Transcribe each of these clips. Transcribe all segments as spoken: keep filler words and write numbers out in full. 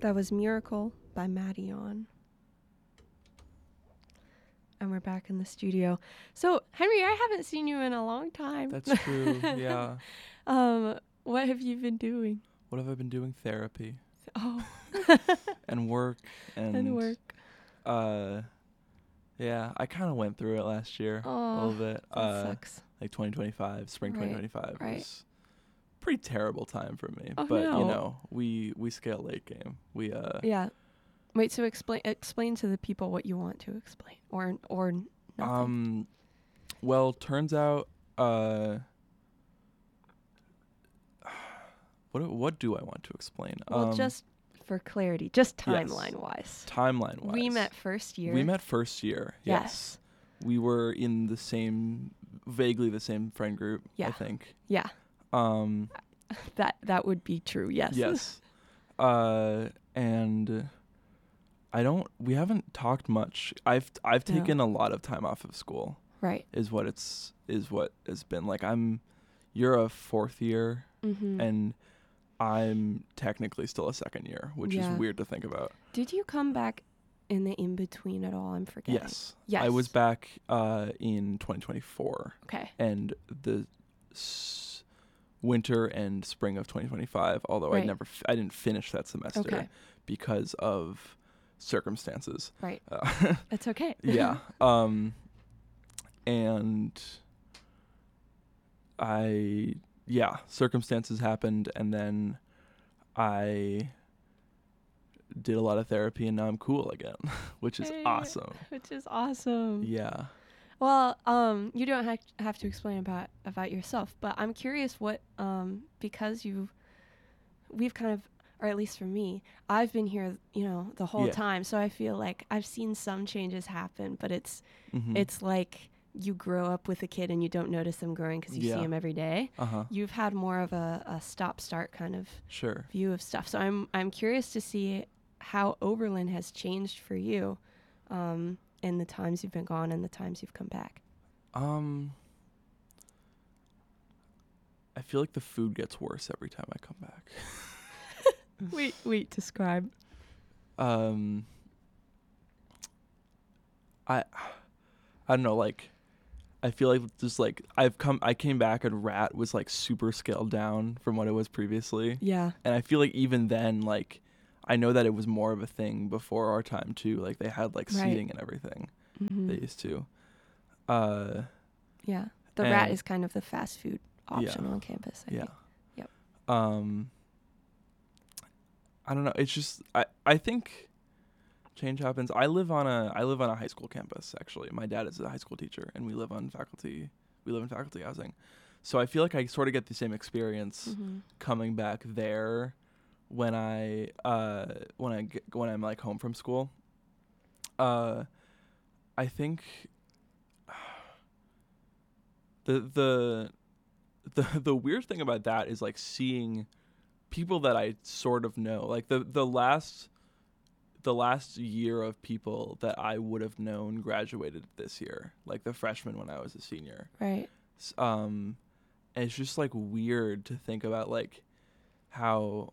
That was Miracle by Madeon. And we're back in the studio. So, Henry, I haven't seen you in a long time. That's true, yeah. Um, what have you been doing? What have I been doing? Therapy. Oh. and work. And, and work. Uh, yeah, I kind of went through it last year oh, a little bit. That uh, sucks. Like twenty twenty-five, spring right, twenty twenty-five right. was a pretty terrible time for me. Oh, but, no. you know, we, we scale late game. We, uh... Yeah. Wait, so explain explain to the people what you want to explain. Or, or nothing. Um, well, turns out, uh... What what do I want to explain? Well, um, just for clarity, just yes. timeline-wise. Timeline-wise. We met first year. We met first year, yes. yes. We were in the same, vaguely the same friend group, yeah. I think. Yeah. Um, that that would be true, yes. Yes. uh, and I don't, we haven't talked much. I've I've No. taken a lot of time off of school. Right. Is what it's, is what has been. Like, I'm, you're a fourth year, mm-hmm. and I'm technically still a second year, which yeah. is weird to think about. Did you come back in the in-between at all? I'm forgetting. Yes. Yes. I was back uh, in twenty twenty-four. Okay. And the s- winter and spring of twenty twenty-five, although right. I never, f- I didn't finish that semester okay. because of circumstances. Right. Uh, That's okay. yeah. Um, and I... Yeah, circumstances happened, and then I did a lot of therapy, and now I'm cool again, which is hey, awesome. Which is awesome. Yeah. Well, um, you don't ha- have to explain about about yourself, but I'm curious what, um, because you, we've kind of, or at least for me, I've been here, you know, the whole yeah. time, so I feel like I've seen some changes happen, but it's, mm-hmm. it's like you grow up with a kid and you don't notice them growing because you yeah. see them every day. Uh-huh. You've had more of a, a stop-start kind of sure. view of stuff. So I'm I'm curious to see how Oberlin has changed for you um, in the times you've been gone and the times you've come back. Um, I feel like the food gets worse every time I come back. wait, wait, describe. Um, I, I don't know, like, I feel like just like I've come, I came back and Rat was like super scaled down from what it was previously. Yeah. And I feel like even then, like, I know that it was more of a thing before our time too. Like they had like right. seating and everything. Mm-hmm. They used to. Uh, yeah. The Rat is kind of the fast food option yeah. on campus. I yeah. think. Yep. Um. I don't know. It's just I I think change happens. I live on a I live on a high school campus, actually. My dad is a high school teacher, and we live on faculty. We live in faculty housing, so I feel like I sort of get the same experience mm-hmm. coming back there when I uh when I get, when I'm like home from school. Uh, I think the the the the weird thing about that is like seeing people that I sort of know, like the the last. The last year of people that I would have known graduated this year, like the freshman when I was a senior. Right. Um, and it's just like weird to think about like how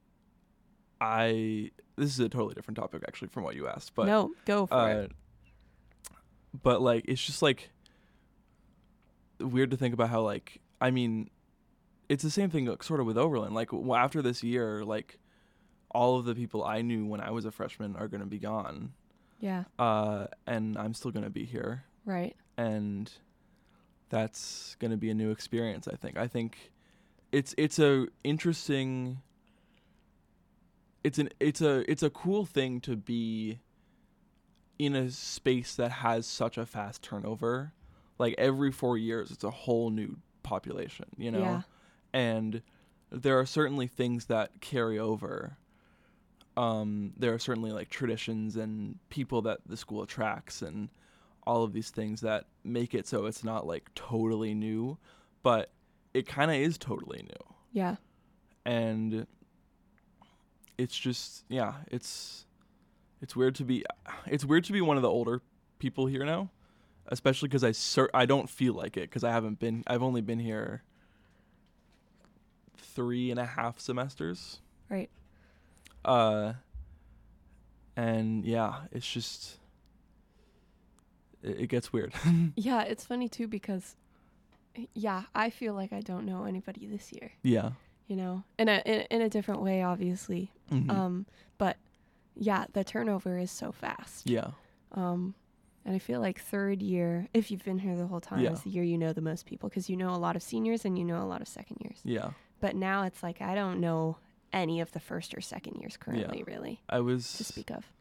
I, this is a totally different topic actually from what you asked, but no, go for uh, it. But like, it's just like weird to think about how like, I mean, it's the same thing like, sort of with Oberlin. Like w- after this year, like, all of the people I knew when I was a freshman are going to be gone. Yeah. Uh, and I'm still going to be here. Right. And that's going to be a new experience, I think. I think it's it's a interesting it's an it's a it's a cool thing to be in a space that has such a fast turnover. Like every four years it's a whole new population, you know? Yeah. And there are certainly things that carry over. Um, there are certainly like traditions and people that the school attracts and all of these things that make it so it's not like totally new, but it kind of is totally new. Yeah. And it's just, yeah, it's, it's weird to be, it's weird to be one of the older people here now, especially because I cer- I don't feel like it because I haven't been, I've only been here three and a half semesters. Right. Uh, And yeah, it's just, it, it gets weird. Yeah, it's funny too because, yeah, I feel like I don't know anybody this year. Yeah. You know, in a in, in a different way, obviously. Mm-hmm. Um, but yeah, the turnover is so fast. Yeah. Um, and I feel like third year, if you've been here the whole time, Yeah. is the year you know the most people because you know a lot of seniors and you know a lot of second years. Yeah. But now it's like I don't know any of the first or second years currently, Yeah. really, I was to speak of.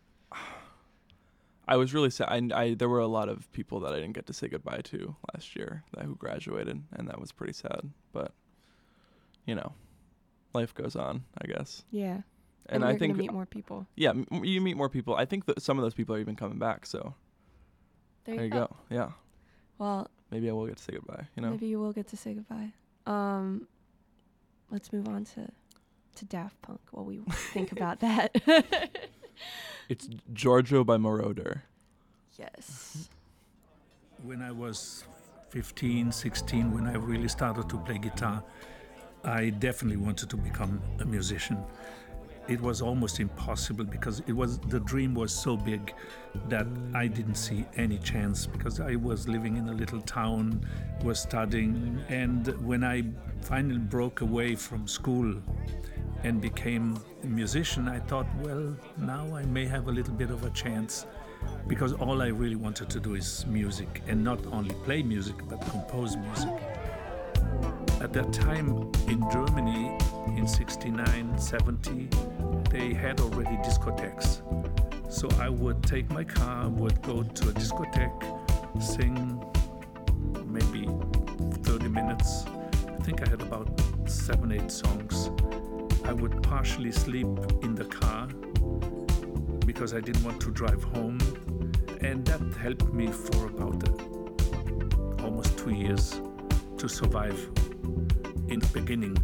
I was really sad. I, I there were a lot of people that I didn't get to say goodbye to last year that who graduated, and that was pretty sad. But you know, life goes on, I guess. Yeah. And, And, I you're think gonna meet more people. yeah, m- you meet more people. I think that some of those people are even coming back. So There, there you you go. go. Yeah, Well, maybe I will get to say goodbye. You know. maybe you will get to say goodbye. Um, let's move on to to Daft Punk while we think about that. It's Giorgio by Moroder. Yes. When I was fifteen, sixteen, when I really started to play guitar, I definitely wanted to become a musician. It was almost impossible because it was the dream was so big that I didn't see any chance because I was living in a little town, was studying, and when I finally broke away from school and became a musician, I thought, well, now I may have a little bit of a chance because all I really wanted to do is music and not only play music but compose music. At that time in Germany, in sixty-nine, seventy, they had already discotheques. So I would take my car, would go to a discotheque, sing maybe thirty minutes. I think I had about seven, eight songs. I would partially sleep in the car because I didn't want to drive home. And that helped me for about uh, almost two years to survive in the beginning.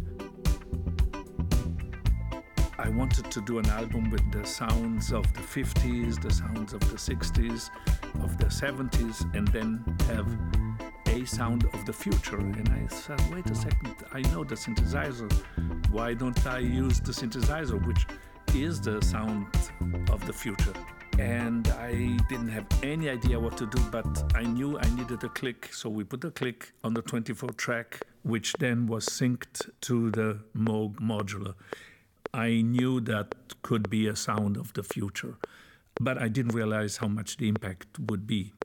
I wanted to do an album with the sounds of the fifties, the sounds of the sixties, of the seventies, and then have a sound of the future. And I said, wait a second, I know the synthesizer. Why don't I use the synthesizer, which is the sound of the future? And I didn't have any idea what to do, but I knew I needed a click. So we put a click on the twenty-four track, which then was synced to the Moog modular. I knew that could be a sound of the future, but I didn't realize how much the impact would be.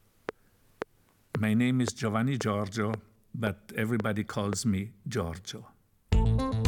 My name is Giovanni Giorgio, but everybody calls me Giorgio.